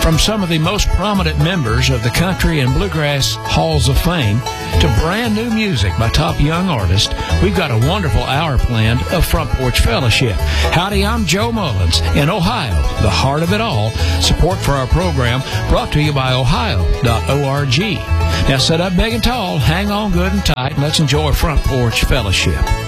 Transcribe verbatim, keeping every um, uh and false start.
From some of the most prominent members of the Country and Bluegrass Halls of Fame to brand new music by top young artists, we've got a wonderful hour planned of Front Porch Fellowship. Howdy, I'm Joe Mullins in Ohio, the heart of it all. Support for our program brought to you by ohio dot org. Now set up big and tall, hang on good and tight, and let's enjoy Front Porch Fellowship.